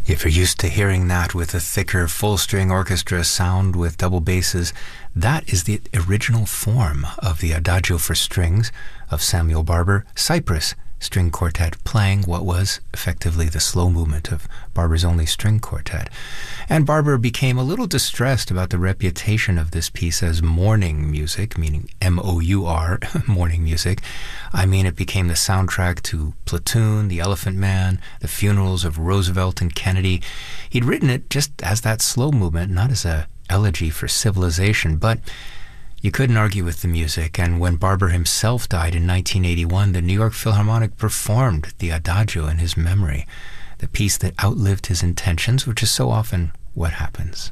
If you're used to hearing that with a thicker full-string orchestra sound with double basses, that is the original form of the Adagio for strings of Samuel Barber, Cypress String Quartet, playing what was effectively the slow movement of Barber's only string quartet. And Barber became a little distressed about the reputation of this piece as mourning music, meaning M-O-U-R, mourning music. I mean, it became the soundtrack to Platoon, The Elephant Man, the funerals of Roosevelt and Kennedy. He'd written it just as that slow movement, not as an elegy for civilization, but you couldn't argue with the music, and when Barber himself died in 1981, the New York Philharmonic performed the Adagio in his memory, the piece that outlived his intentions, which is so often what happens.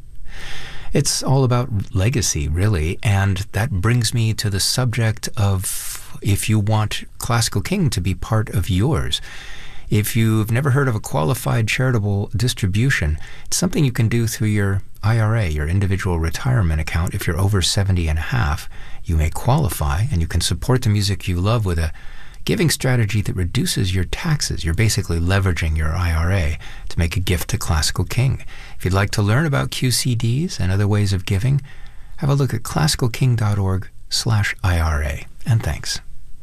It's all about legacy, really, and that brings me to the subject of if you want Classical King to be part of yours. If you've never heard of a qualified charitable distribution, it's something you can do through your IRA, your individual retirement account. If you're over 70 and a half, you may qualify, and you can support the music you love with a giving strategy that reduces your taxes. You're basically leveraging your IRA to make a gift to Classical King. If you'd like to learn about QCDs and other ways of giving, have a look at classicalking.org/IRA. And thanks.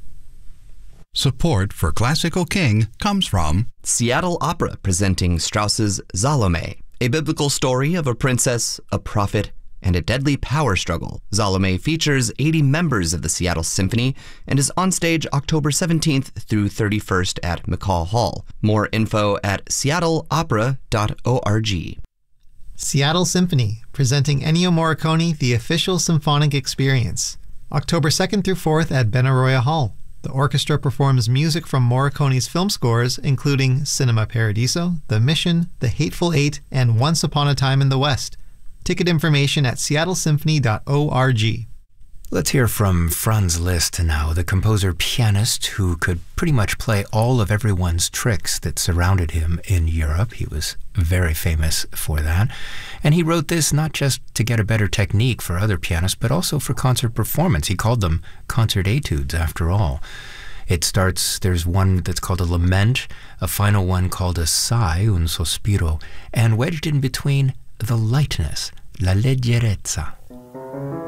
Support for Classical King comes from Seattle Opera presenting Strauss's Salome, a biblical story of a princess, a prophet, and a deadly power struggle. Salome features 80 members of the Seattle Symphony and is on stage October 17th through 31st at McCall Hall. More info at seattleopera.org. Seattle Symphony presenting Ennio Morricone, The Official Symphonic Experience, October 2nd through 4th at Benaroya Hall. The orchestra performs music from Morricone's film scores, including Cinema Paradiso, The Mission, The Hateful Eight, and Once Upon a Time in the West. Ticket information at seattlesymphony.org. Let's hear from Franz Liszt now, the composer-pianist who could pretty much play all of everyone's tricks that surrounded him in Europe. He was very famous for that. And he wrote this not just to get a better technique for other pianists, but also for concert performance. He called them concert etudes, after all. It starts, there's one that's called a lament, a final one called a sigh, un sospiro, and wedged in between, the lightness, la leggerezza.